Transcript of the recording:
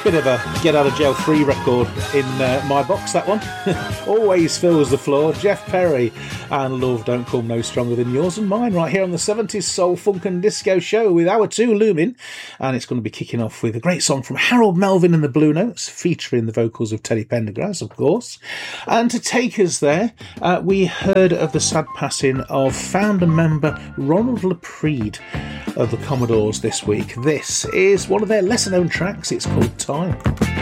Bit of a get out of jail free record in my box, that one. Always fills the floor. Jeff Perry and Love Don't Come No Stronger Than Yours and Mine, right here on the 70s Soul, Funk and Disco Show with Hour 2 looming. And it's going to be kicking off with a great song from Harold Melvin and the Blue Notes, featuring the vocals of Teddy Pendergrass, of course. And to take us there, we heard of the sad passing of founder member Ronald Laprede of the Commodores this week. This is one of their lesser known tracks. It's called Time.